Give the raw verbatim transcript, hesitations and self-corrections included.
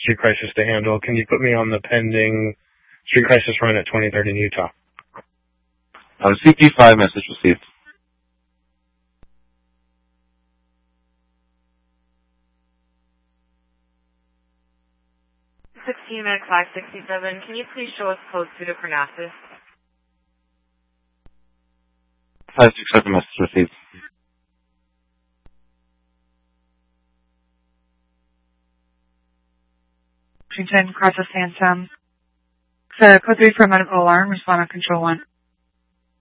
street crisis to handle. Can you put me on the pending street crisis run at twenty-third in Utah? Uh, C P five message received. sixteen minute five sixty-seven, can you please show us code Pseudochronasis? five six seven message received. Washington, Crisis Phantom. So, code three for medical alarm, respond on control one.